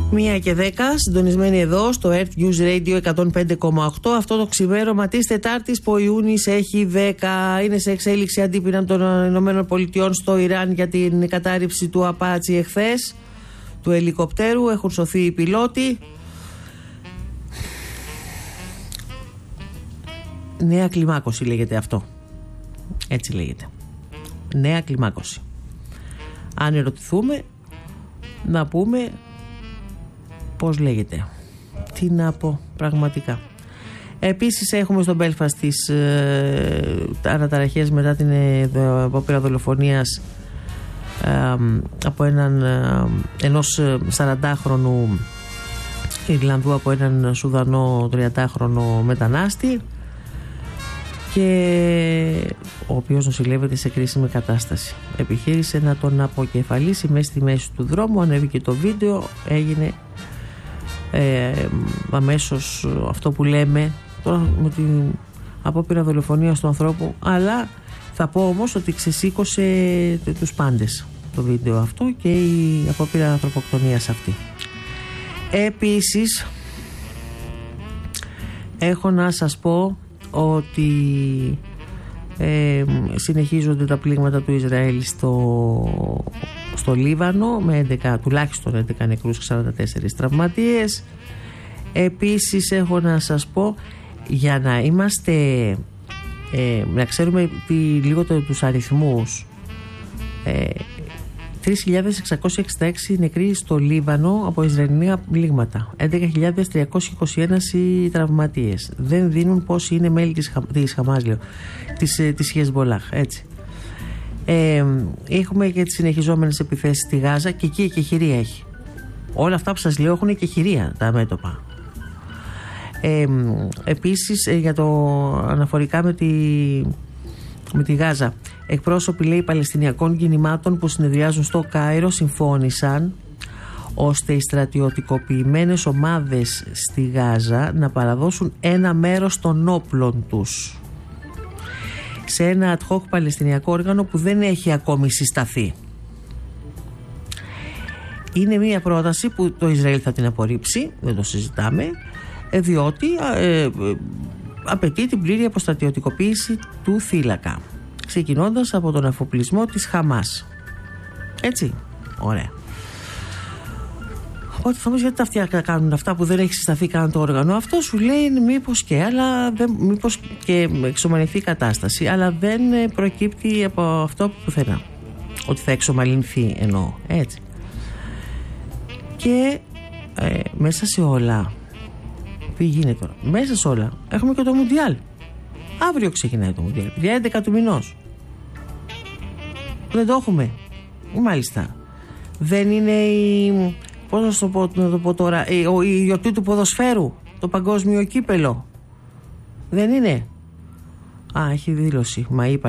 1:10, συντονισμένοι εδώ στο Earth News Radio 105,8. Αυτό το ξημέρωμα της Τετάρτης που ο Ιούνις έχει 10. Είναι σε εξέλιξη αντίπεινα των ΗΠΑ στο Ιράν για την κατάρριψη του Απάτσι εχθές, του ελικοπτέρου. Έχουν σωθεί οι πιλότοι. Νέα κλιμάκωση λέγεται αυτό. Έτσι λέγεται. Νέα κλιμάκωση. Αν ερωτηθούμε, να πούμε πώς λέγεται. Τι να πω πραγματικά. Επίσης έχουμε στο Μπέλφαστ τις αναταραχές μετά την απόπειρα δολοφονίας από ενός 40χρονου Ιρλανδού από έναν Σουδανό 30χρονο μετανάστη, και ο οποίος νοσηλεύεται σε κρίσιμη κατάσταση. Επιχείρησε να τον αποκεφαλίσει μέσα στη μέση του δρόμου. Ανέβηκε το βίντεο, έγινε αμέσως αυτό που λέμε τώρα με την απόπειρα δολοφονίας του ανθρώπου, αλλά θα πω όμως ότι ξεσήκωσε τους πάντες το βίντεο αυτό και η απόπειρα ανθρωποκτονίας αυτή. Επίσης έχω να σας πω ότι συνεχίζονται τα πλήγματα του Ισραήλ στο Λίβανο με 11, τουλάχιστον 11 νεκρούς, 44 τραυματίες. Επίσης έχω να σας πω, για να είμαστε να ξέρουμε λίγο τους αριθμούς, 3.666 νεκροί στο Λίβανο από Ισραηλινά πλήγματα, 11.321 οι τραυματίες. Δεν δίνουν πόσοι είναι μέλη της Χαμάς, λέω, της Χεσμολάχ, έτσι. Έχουμε και τις συνεχιζόμενες επιθέσεις στη Γάζα, και εκεί εκεχηρία έχει. Όλα αυτά που σας λέω έχουν εκεχηρία τα μέτωπα. Επίσης αναφορικά με τη Γάζα, εκπρόσωποι, λέει, Παλαιστινιακών κινημάτων που συνεδριάζουν στο Κάιρο συμφώνησαν ώστε οι στρατιωτικοποιημένες ομάδες στη Γάζα να παραδώσουν ένα μέρος των όπλων τους σε ένα ad hoc παλαιστινιακό όργανο που δεν έχει ακόμη συσταθεί. Είναι μια πρόταση που το Ισραήλ θα την απορρίψει, δεν το συζητάμε, διότι απαιτεί την πλήρη αποστρατιωτικοποίηση του θύλακα, ξεκινώντας από τον αφοπλισμό της Χαμάς. Έτσι, ωραία. Οπότε θα μου γιατί αυτοί κάνουν αυτά που δεν έχει συσταθεί καν το όργανο. Αυτό σου λέει μήπως και εξομαλυνθεί η κατάσταση, αλλά δεν προκύπτει από αυτό πουθενά ότι θα εξομαλυνθεί, εννοώ, έτσι. Και μέσα σε όλα, τι γίνεται τώρα, μέσα σε όλα έχουμε και το Μουντιάλ. Αύριο ξεκινάει το Μουντιάλ, για 11 του μηνός. Δεν το έχουμε, μάλιστα. Δεν είναι πώς να το πω τώρα, η γιορτή του ποδοσφαίρου, το παγκόσμιο κύπελο. Δεν είναι. Έχει δήλωση, μα είπα